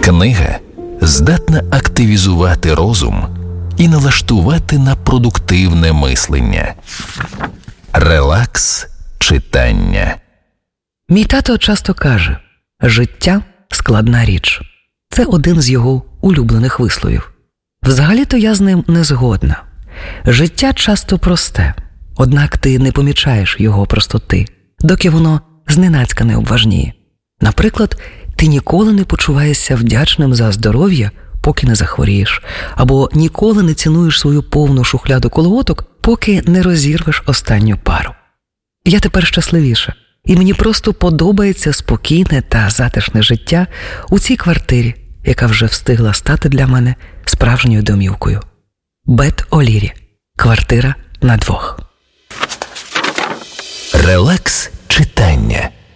Книга здатна активізувати розум і налаштувати на продуктивне мислення. Релакс читання. Мій тато часто каже: життя – складна річ. Це один з його улюблених висловів. Взагалі-то я з ним не згодна. Життя часто просте, однак ти не помічаєш його простоти, доки воно зненацька не обважніє. Наприклад, ти ніколи не почуваєшся вдячним за здоров'я, поки не захворієш, або ніколи не цінуєш свою повну шухляду колготок, поки не розірвеш останню пару. Я тепер щасливіша, і мені просто подобається спокійне та затишне життя у цій квартирі, яка вже встигла стати для мене справжньою домівкою. Бет Олірі. Квартира на двох. Релакс читання.